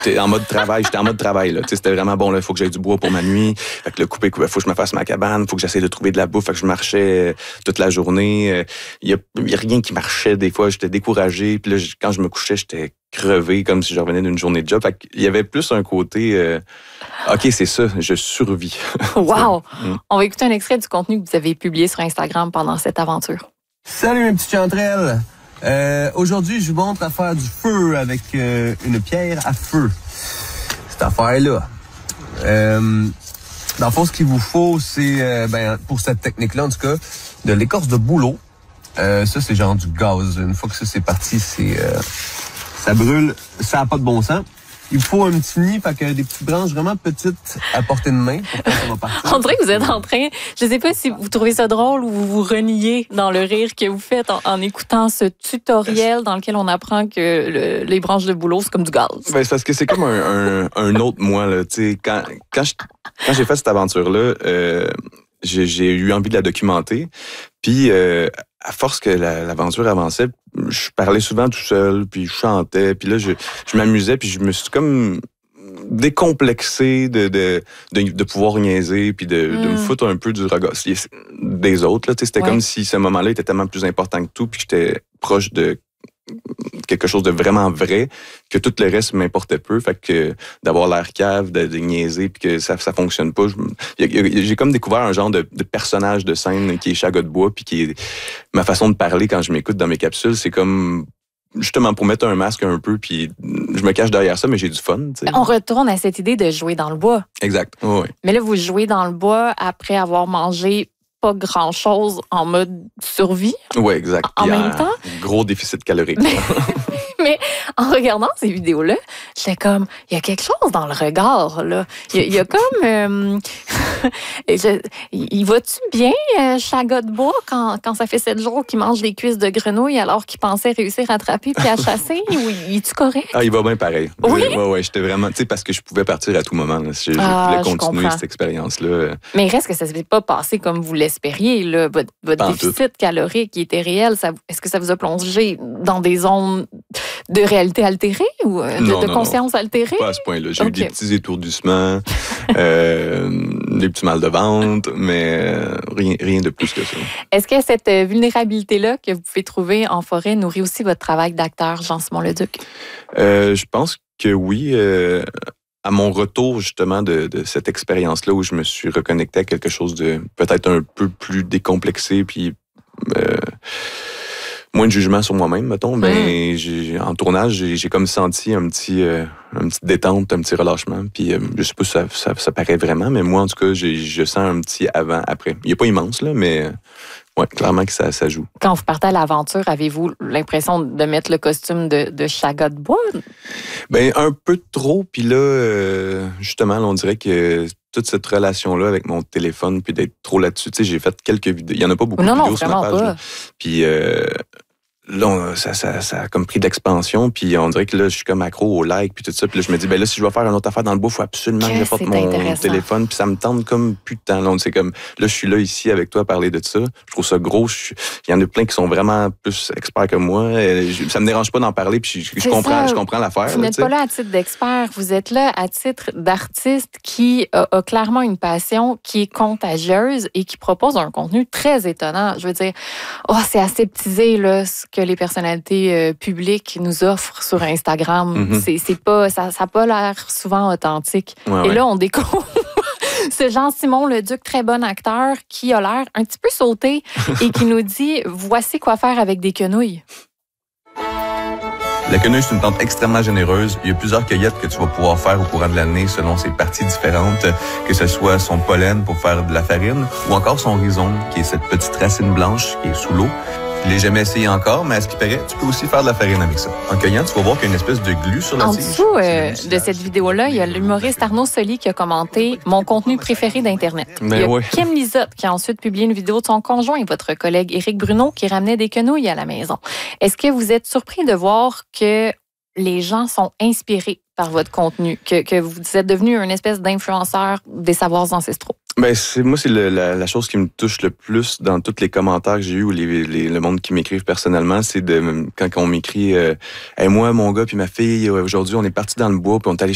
J'étais en mode travail, là. C'était vraiment bon, là. Il faut que j'aille du bois pour ma nuit. Fait que le couper, faut que je me fasse ma cabane. Faut que j'essaie de trouver de la bouffe. Fait que je marchais toute la journée. Il y a rien qui marchait. Des fois, j'étais découragé. Puis là, quand je me couchais, j'étais crevé, comme si je revenais d'une journée de job. Fait qu'il y avait plus un côté, OK, c'est ça, je survis. Wow! On va écouter un extrait du contenu que vous avez publié sur Instagram pendant cette aventure. Salut mes petites chanterelles! Aujourd'hui, je vous montre à faire du feu avec une pierre à feu. Cette affaire-là. Dans le fond, ce qu'il vous faut, c'est, pour cette technique-là, en tout cas, de l'écorce de bouleau. Ça, c'est genre du gaz. Une fois que ça, c'est parti, ça brûle. Ça n'a pas de bon sens. Il faut un petit nid, fait que des petites branches vraiment petites à portée de main pour que ça va partir. On dirait que vous êtes en train, je sais pas si vous trouvez ça drôle ou vous vous reniez dans le rire que vous faites en écoutant ce tutoriel dans lequel on apprend que les branches de bouleau, c'est comme du gaz. Ben, c'est parce que c'est comme un autre moi, là. Tu sais, quand j'ai fait cette aventure-là, j'ai eu envie de la documenter. Puis, à force que l'aventure avançait, je parlais souvent tout seul, puis je chantais, puis là, je m'amusais, puis je me suis comme décomplexé de pouvoir niaiser, puis de me foutre un peu du regard des autres. Là, c'était comme si ce moment-là était tellement plus important que tout, puis que j'étais proche de quelque chose de vraiment vrai, que tout le reste m'importait peu. Fait que d'avoir l'air cave, de niaiser, puis que ça fonctionne pas. J'ai comme découvert un genre de personnage de scène qui est Chaga de bois, puis qui est ma façon de parler quand je m'écoute dans mes capsules. C'est comme justement pour mettre un masque un peu, puis je me cache derrière ça, mais j'ai du fun. T'sais. On retourne à cette idée de jouer dans le bois. Exact. Oui. Mais là, vous jouez dans le bois après avoir mangé pas grand-chose en mode survie. Oui, exact. En même temps. Gros déficit calorique. Mais en regardant ces vidéos-là, j'étais comme, il y a quelque chose dans le regard, là. Il y a comme... il va-tu bien, Chaga de bois, quand ça fait 7 jours qu'il mange des cuisses de grenouille alors qu'il pensait réussir à attraper puis à chasser? Ou il est-tu correct? Ah, il va bien pareil. Oui? Oui, j'étais vraiment... Tu sais, parce que je pouvais partir à tout moment. Là. Je voulais continuer cette expérience-là. Mais reste que ça ne s'est pas passé comme vous l'espériez, là. Votre déficit calorique qui était réel, est-ce que ça vous a plongé dans des zones de réalité altérée ou de conscience altérée? Pas à ce point-là. J'ai eu des petits étourdissements, des petits mal de ventre, mais rien de plus que ça. Est-ce que cette vulnérabilité-là que vous pouvez trouver en forêt nourrit aussi votre travail d'acteur, Jean-Simon-Leduc? Je pense que oui. À mon retour, justement, de cette expérience-là où je me suis reconnecté à quelque chose de peut-être un peu plus décomplexé, puis moins de jugement sur moi-même, mettons, ben, en tournage, j'ai comme senti un petit détente, un petit relâchement. Puis je sais pas si ça paraît vraiment, mais moi, en tout cas, je sens un petit avant-après. Il est pas immense, là, mais ouais, clairement que ça joue. Quand vous partez à l'aventure, avez-vous l'impression de mettre le costume de Chaga de bois? Ben, un peu trop. Puis là, justement, là, on dirait que toute cette relation-là avec mon téléphone, puis d'être trop là-dessus, tu sais, j'ai fait quelques vidéos. Il y en a pas beaucoup de vidéos sur ma page. Là. Puis là, ça a comme pris de l'expansion, puis on dirait que là, je suis comme accro au like, puis tout ça. Puis là, je me dis, ben là, si je vais faire une autre affaire dans le bois, il faut absolument que j'apporte mon téléphone, puis ça me tente comme plus de temps. Là, c'est comme, là, je suis là, ici, avec toi, à parler de ça. Je trouve ça gros. Il y en a plein qui sont vraiment plus experts que moi. Ça me dérange pas d'en parler, puis je comprends l'affaire. Vous n'êtes pas là à titre d'expert, vous êtes là à titre d'artiste qui a clairement une passion qui est contagieuse et qui propose un contenu très étonnant. Je veux dire, c'est aseptisé, là, ce que les personnalités publiques nous offrent sur Instagram. C'est pas, ça n'a pas l'air souvent authentique. Et là, on découvre ce Jean-Simon-Leduc, très bon acteur, qui a l'air un petit peu sauté et qui nous dit « Voici quoi faire avec des quenouilles ». La quenouille, c'est une plante extrêmement généreuse. Il y a plusieurs cueillettes que tu vas pouvoir faire au courant de l'année selon ses parties différentes, que ce soit son pollen pour faire de la farine ou encore son rhizome, qui est cette petite racine blanche qui est sous l'eau. Je l'ai jamais essayé encore, mais à ce qui paraît, tu peux aussi faire de la farine avec ça. En cueillant, tu vas voir qu'il y a une espèce de glu sur la tige. En dessous de cette vidéo-là, il y a l'humoriste Arnaud Soli qui a commenté « Mon contenu préféré d'Internet ». Il y a Kim Lizotte qui a ensuite publié une vidéo de son conjoint et votre collègue Éric Bruno qui ramenait des quenouilles à la maison. Est-ce que vous êtes surpris de voir que les gens sont inspirés par votre contenu, que vous êtes devenu une espèce d'influenceur des savoirs ancestraux? Ben, c'est la chose qui me touche le plus dans tous les commentaires que j'ai eus ou le monde qui m'écrivent personnellement, c'est quand on m'écrit hey, moi, mon gars puis ma fille, aujourd'hui, on est parti dans le bois puis on est allé